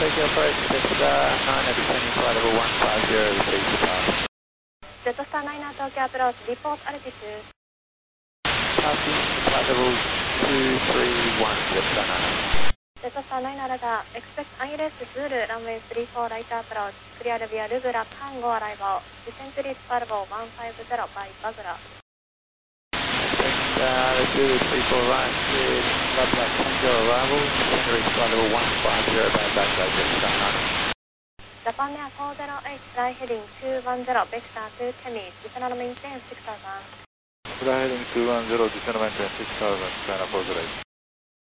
Tokyo approach, Jetstar 9 descending flight level 150, receive departure. Jetstar 9 Tokyo approach, report altitude. Passing flight level 231, Jetstar 9. Jetstar 9 radar, expect ILS Zulu runway 34 right approach, clear via Lugura Tango arrival, descent to reach level 150 by Bagura. The Zulu 34 right with Lugura Tango arrival, descent to reach flight level 150 by Bagura, Jetstar 9. Japan Air 408, fly heading 210, vector to Temi, descend and maintain 6000. Fly heading 210, descend and maintain 6000, China 408.